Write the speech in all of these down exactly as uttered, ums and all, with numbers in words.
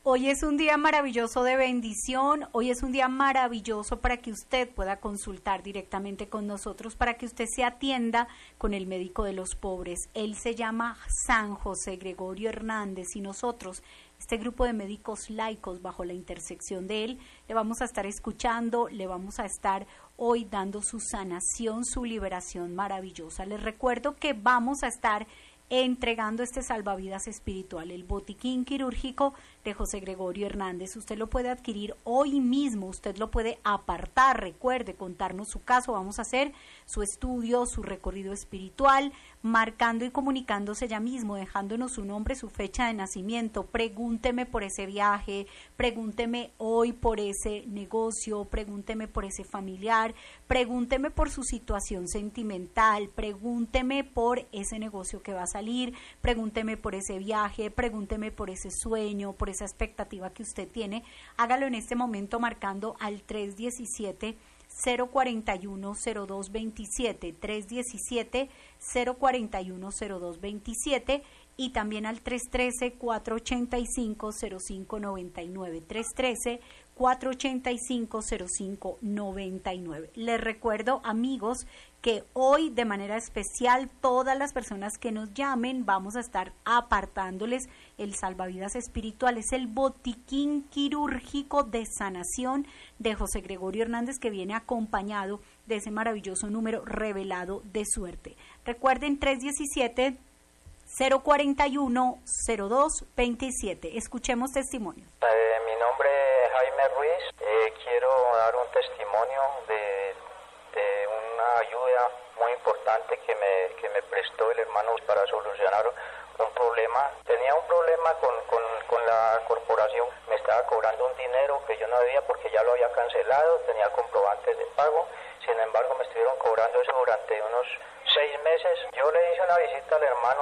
Hoy es un día maravilloso de bendición, hoy es un día maravilloso para que usted pueda consultar directamente con nosotros, para que usted se atienda con el médico de los pobres. Él se llama San José Gregorio Hernández y nosotros, este grupo de médicos laicos bajo la intersección de él, le vamos a estar escuchando, le vamos a estar hoy dando su sanación, su liberación maravillosa. Les recuerdo que vamos a estar entregando este salvavidas espiritual, el botiquín quirúrgico de José Gregorio Hernández. Usted lo puede adquirir hoy mismo, usted lo puede apartar, recuerde contarnos su caso, vamos a hacer su estudio, su recorrido espiritual, marcando y comunicándose ya mismo, dejándonos su nombre, su fecha de nacimiento. Pregúnteme por ese viaje, pregúnteme hoy por ese negocio, pregúnteme por ese familiar, pregúnteme por su situación sentimental, pregúnteme por ese negocio que va a salir, pregúnteme por ese viaje, pregúnteme por ese sueño, por esa expectativa que usted tiene. Hágalo en este momento marcando al tres diecisiete, cero cuarenta y uno, cero dos veintisiete, tres diecisiete, cero cuarenta y uno, cero dos veintisiete y también al tres trece, cuatro ochenta y cinco, cero cinco noventa y nueve, tres trece, cuatro ochenta y cinco, cero cinco noventa y nueve. Les recuerdo, amigos, que hoy de manera especial todas las personas que nos llamen vamos a estar apartándoles el salvavidas espiritual. Es el botiquín quirúrgico de sanación de José Gregorio Hernández, que viene acompañado de ese maravilloso número revelado de suerte. Recuerden, tres diecisiete, cero cuarenta y uno, cero dos veintisiete. Escuchemos testimonios. Eh, mi nombre es Jaime Ruiz. Eh, quiero dar un testimonio de, de una ayuda muy importante que me, que me prestó el hermano para solucionar un problema. Tenía un problema con, con, con la corporación. Me estaba cobrando un dinero que yo no debía porque ya lo había cancelado, tenía comprobantes de pago. Sin embargo, me estuvieron cobrando eso durante unos seis meses. Yo le hice una visita al hermano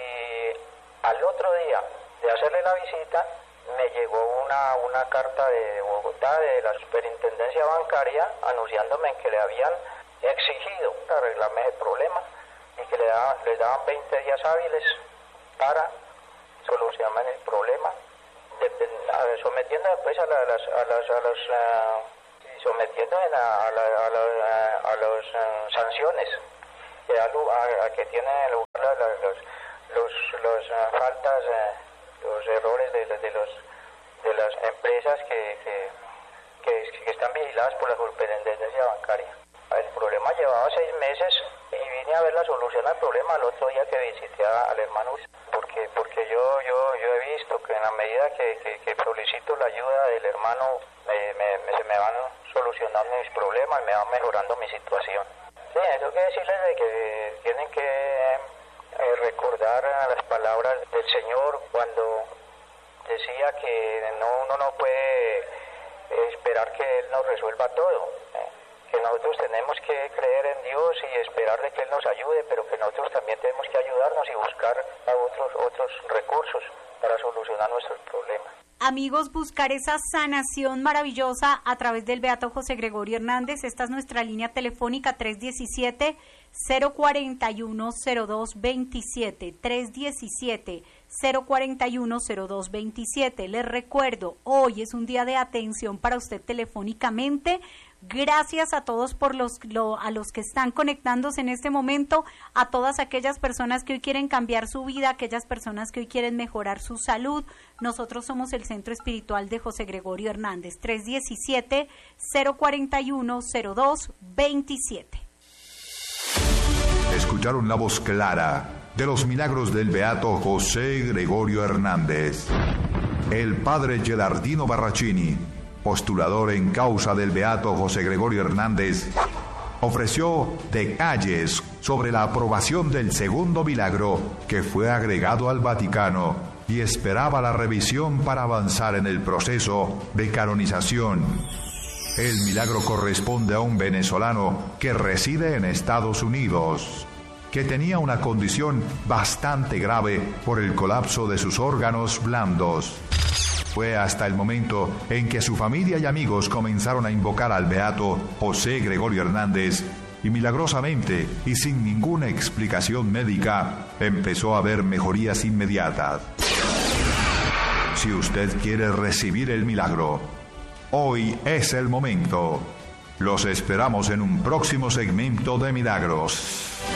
y al otro día de hacerle la visita me llegó una, una carta de Bogotá, de la superintendencia bancaria, anunciándome que le habían exigido arreglarme el problema y que le daban, les daban veinte días hábiles para solucionar el problema, de, de, a, sometiendo pues a, la, a las a las a los uh, sometiendo a, la, a, la, a, la, a los uh, sanciones que a, a, a que tienen lugar la, la, los los los uh, faltas uh, los errores de, de los de las empresas que que, que que están vigiladas por la superintendencia bancaria. El problema llevaba seis meses y vine a ver la solución al problema el otro día que visité a, al hermano, porque porque yo yo yo he visto que en la medida que, que, que solicito la ayuda del hermano me, me, me, se me van solucionando mis problemas, me van mejorando mi situación. Sí, tengo que decirles de que tienen que eh, recordar las palabras del Señor cuando decía que no uno no puede esperar que Él nos resuelva todo. ¿eh? Que nosotros tenemos que creer en Dios y esperar de que Él nos ayude, pero que nosotros también tenemos que ayudarnos y buscar a otros, otros recursos para solucionar nuestros problemas. Amigos, buscar esa sanación maravillosa a través del Beato José Gregorio Hernández. Esta es nuestra línea telefónica tres diecisiete, cero cuarenta y uno, cero dos veintisiete, tres diecisiete, cero cuarenta y uno, cero dos veintisiete. Les recuerdo, hoy es un día de atención para usted telefónicamente. Gracias a todos por los lo, a los que están conectándose en este momento, a todas aquellas personas que hoy quieren cambiar su vida, aquellas personas que hoy quieren mejorar su salud. Nosotros somos el Centro Espiritual de José Gregorio Hernández, tres diecisiete, cero cuarenta y uno, cero dos veintisiete. Escucharon la voz clara de los milagros del Beato José Gregorio Hernández. El padre Gerardino Barracini, postulador en causa del Beato José Gregorio Hernández, ofreció detalles sobre la aprobación del segundo milagro que fue agregado al Vaticano y esperaba la revisión para avanzar en el proceso de canonización. El milagro corresponde a un venezolano que reside en Estados Unidos, que tenía una condición bastante grave por el colapso de sus órganos blandos. Fue hasta el momento en que su familia y amigos comenzaron a invocar al Beato José Gregorio Hernández y milagrosamente y sin ninguna explicación médica empezó a haber mejorías inmediatas. Si usted quiere recibir el milagro, hoy es el momento. Los esperamos en un próximo segmento de Milagros.